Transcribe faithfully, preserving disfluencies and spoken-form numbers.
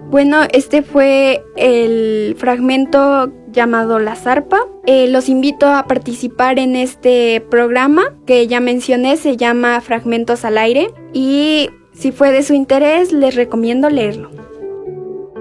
Bueno, este fue el fragmento llamado La Zarpa. Eh, los invito a participar en este programa que ya mencioné, se llama Fragmentos al Aire, y si fue de su interés les recomiendo leerlo.